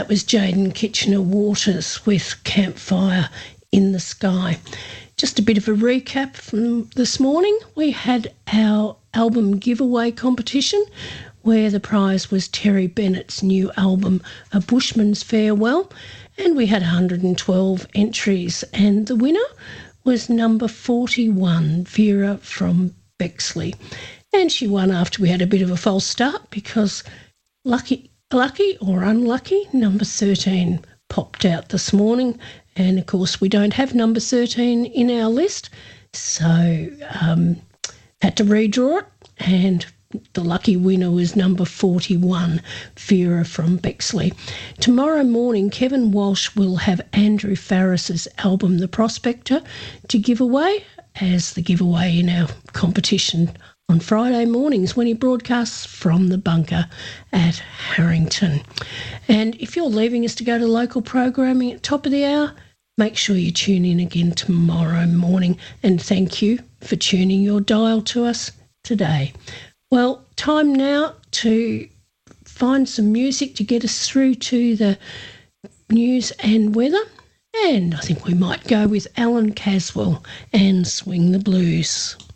was Jaden Kitchener-Waters with Campfire in the Sky. Just a bit of a recap from this morning. We had our album giveaway competition where the prize was Terry Bennett's new album, A Bushman's Farewell, and we had 112 entries, and the winner was number 41, Vera from Bexley. And she won after we had a bit of a false start because lucky or unlucky, number 13 popped out this morning. And, of course, we don't have number 13 in our list, so had to redraw it, and the lucky winner was number 41, Vera from Bexley. Tomorrow morning, Kevin Walsh will have Andrew Farris's album, The Prospector, to give away as the giveaway in our competition on Friday mornings when he broadcasts from the bunker at Harrington. And if you're leaving us to go to local programming at top of the hour, make sure you tune in again tomorrow morning, and thank you for tuning your dial to us today. Well, time now to find some music to get us through to the news and weather, and I think we might go with Alan Caswell and Swing the Blues.